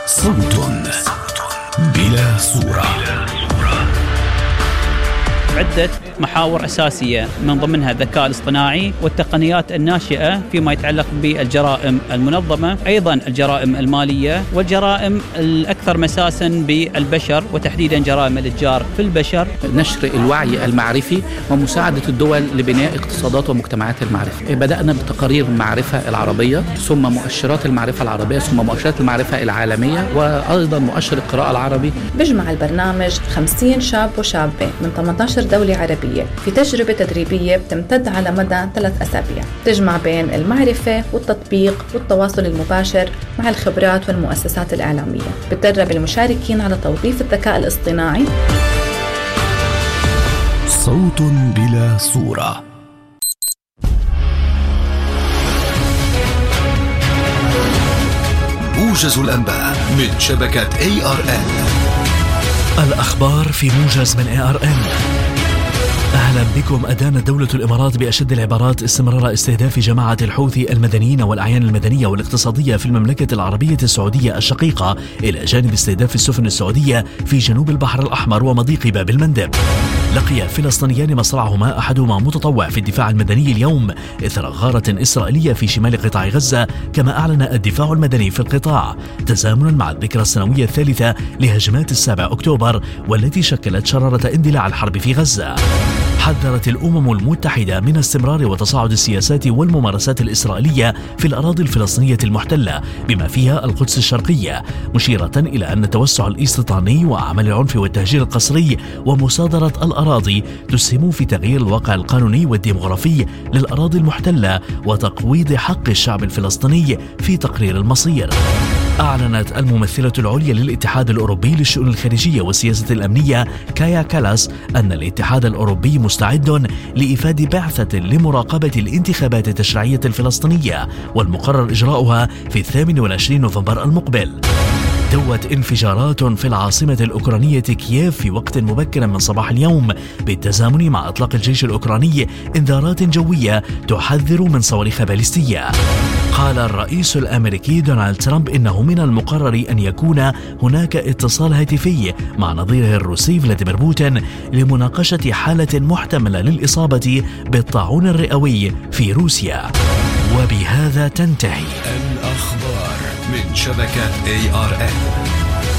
صوت بلا صورة. عدة محاور أساسية من ضمنها الذكاء الاصطناعي والتقنيات الناشئة فيما يتعلق بالجرائم المنظمة، أيضا الجرائم المالية والجرائم الأكثر مساسا بالبشر وتحديدا جرائم الإتجار في البشر. نشر الوعي المعرفي ومساعدة الدول لبناء اقتصادات ومجتمعات المعرفة. بدأنا بتقارير المعرفة العربية، ثم مؤشرات المعرفة العربية، ثم مؤشرات المعرفة العالمية، وأيضا مؤشر القراءة العربي. بيجمع البرنامج 50 شاب وشابة من 18 دولة عربية في تجربة تدريبية بتمتد على مدى 3 أسابيع، تجمع بين المعرفة والتطبيق والتواصل المباشر مع الخبرات والمؤسسات الإعلامية. بتدرب المشاركين على توظيف الذكاء الاصطناعي. صوت بلا صورة. موجز الأنباء من شبكة ARN. الأخبار في موجز من ARN. أهلا بكم. أدانت دولة الإمارات بأشد العبارات استمرار استهداف جماعة الحوثي المدنيين والأعيان المدنية والاقتصادية في المملكة العربية السعودية الشقيقة، إلى جانب استهداف السفن السعودية في جنوب البحر الأحمر ومضيق باب المندب. لقي الفلسطينيان مصرعهما، أحدهما متطوع في الدفاع المدني اليوم إثر غارة إسرائيلية في شمال قطاع غزة، كما أعلن الدفاع المدني في القطاع تزامنا مع الذكرى السنوية الثالثة لهجمات 7 أكتوبر والتي شكلت شرارة اندلاع الحرب في غزة. حذرت الأمم المتحدة من استمرار وتصاعد السياسات والممارسات الإسرائيلية في الأراضي الفلسطينية المحتلة بما فيها القدس الشرقية، مشيرة إلى أن التوسع الاستيطاني وأعمال العنف والتهجير القسري ومصادرة الأراضي تسهم في تغيير الواقع القانوني والديمغرافي للأراضي المحتلة وتقويض حق الشعب الفلسطيني في تقرير المصير. أعلنت الممثلة العليا للاتحاد الأوروبي للشؤون الخارجية والسياسة الأمنية كايا كالاس أن الاتحاد الأوروبي مستعد لإيفاد بعثة لمراقبة الانتخابات التشريعية الفلسطينية والمقرر إجراؤها في 28 نوفمبر المقبل. دوت انفجارات في العاصمة الأوكرانية كييف في وقت مبكر من صباح اليوم بالتزامن مع إطلاق الجيش الأوكراني إنذارات جوية تحذر من صواريخ باليستية. قال الرئيس الأمريكي دونالد ترامب إنه من المقرر أن يكون هناك اتصال هاتفي مع نظيره الروسي فلاديمير بوتين لمناقشة حالة محتملة للإصابة بالطاعون الرئوي في روسيا. وبهذا تنتهي الأخبار من شبكة ARN.